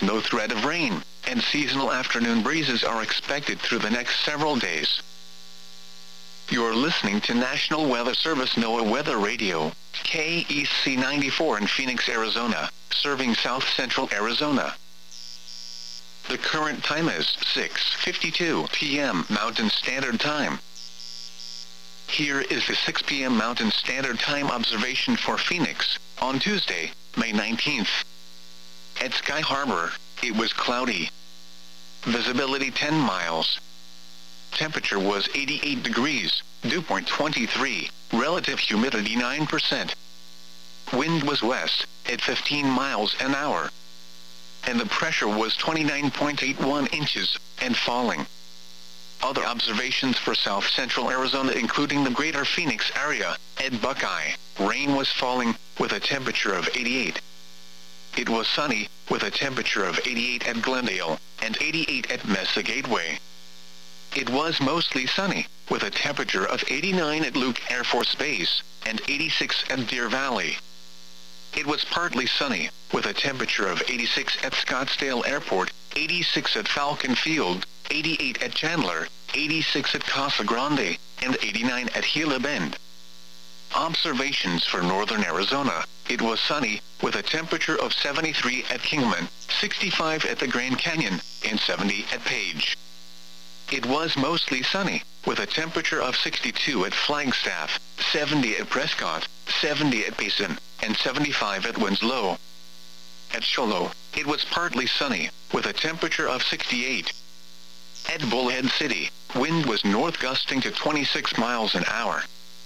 no threat of rain, and seasonal afternoon breezes are expected through the next several days. You're listening to National Weather Service NOAA Weather Radio, KEC 94 in Phoenix, Arizona, serving south central Arizona. The current time is 6:52 p.m. Mountain Standard Time. Here is the 6 p.m. Mountain Standard Time observation for Phoenix, on Tuesday, May 19th. At Sky Harbor, it was cloudy. Visibility 10 miles. Temperature was 88 degrees, dew point 23, relative humidity 9%. Wind was west, at 15 miles an hour. And the pressure was 29.81 inches, and falling. Other observations for south central Arizona including the greater Phoenix area, at Buckeye, rain was falling, with a temperature of 88. It was sunny, with a temperature of 88 at Glendale, and 88 at Mesa Gateway. It was mostly sunny, with a temperature of 89 at Luke Air Force Base, and 86 at Deer Valley. It was partly sunny, with a temperature of 86 at Scottsdale Airport, 86 at Falcon Field, 88 at Chandler, 86 at Casa Grande, and 89 at Gila Bend. Observations for northern Arizona. It was sunny, with a temperature of 73 at Kingman, 65 at the Grand Canyon, and 70 at Page. It was mostly sunny, with a temperature of 62 at Flagstaff, 70 at Prescott, 70 at Payson, and 75 at Winslow. At Shoalo, it was partly sunny, with a temperature of 68. At Bullhead City, wind was north gusting to 26 miles an hour.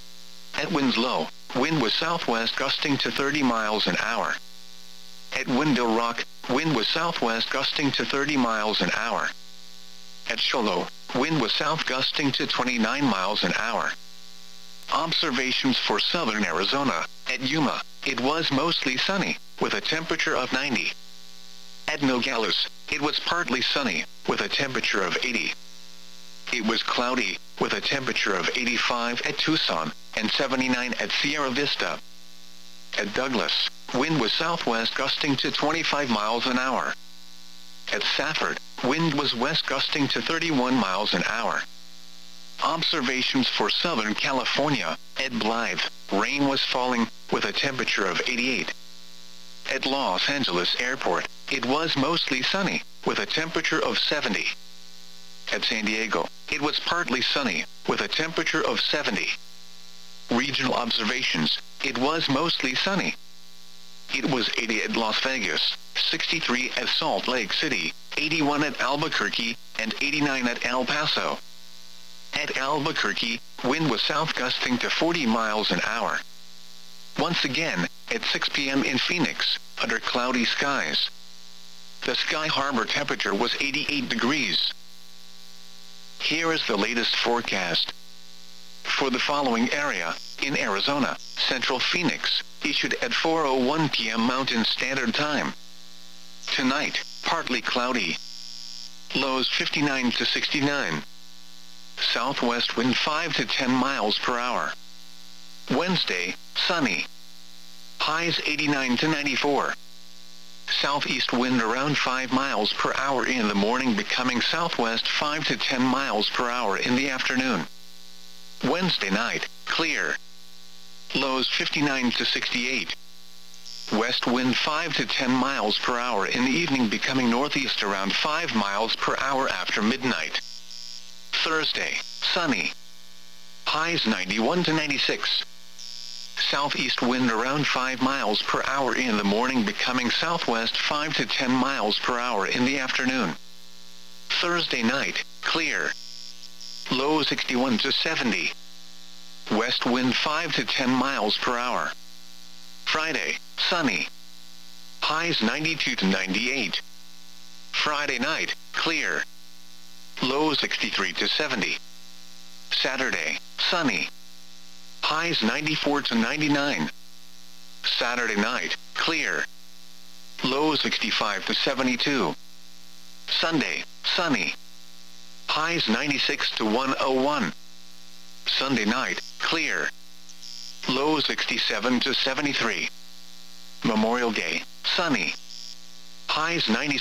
At Winslow, wind was southwest gusting to 30 miles an hour. At Window Rock, wind was southwest gusting to 30 miles an hour. At Shoalo, wind was south gusting to 29 miles an hour. Observations for southern Arizona. At Yuma, it was mostly sunny, with a temperature of 90. At Nogales, it was partly sunny, with a temperature of 80. It was cloudy, with a temperature of 85 at Tucson, and 79 at Sierra Vista. At Douglas, wind was southwest gusting to 25 miles an hour. At Safford, wind was west gusting to 31 miles an hour. Observations for Southern California. At Blythe, rain was falling, with a temperature of 88. At Los Angeles Airport, it was mostly sunny, with a temperature of 70. At San Diego, it was partly sunny, with a temperature of 70. Regional observations. It was mostly sunny. It was 80 at Las Vegas, 63 at Salt Lake City, 81 at Albuquerque, and 89 at El Paso. At Albuquerque, wind was south gusting to 40 miles an hour. Once again, at 6 p.m. in Phoenix, under cloudy skies. The Sky Harbor temperature was 88 degrees. Here is the latest forecast. For the following area, in Arizona, Central Phoenix, issued at 4:01 p.m. Mountain Standard Time. Tonight, partly cloudy. Lows 59 to 69. Southwest wind 5 to 10 miles per hour. Wednesday, sunny. Highs 89 to 94. Southeast wind around 5 miles per hour in the morning, becoming southwest 5 to 10 miles per hour in the afternoon. Wednesday night, clear. Lows 59 to 68. West wind 5 to 10 miles per hour in the evening, becoming northeast around 5 miles per hour after midnight. Thursday, sunny. Highs 91 to 96. Southeast wind around 5 miles per hour in the morning, becoming southwest 5 to 10 miles per hour in the afternoon. Thursday night, clear. Low 61 to 70. West wind 5 to 10 miles per hour. Friday, sunny. Highs 92 to 98. Friday night, clear. Low 63 to 70. Saturday, sunny. Highs 94 to 99. Saturday night, clear. Low 65 to 72. Sunday, sunny. Highs 96 to 101. Sunday night, clear. Low 67 to 73. Memorial Day, sunny. Highs 90.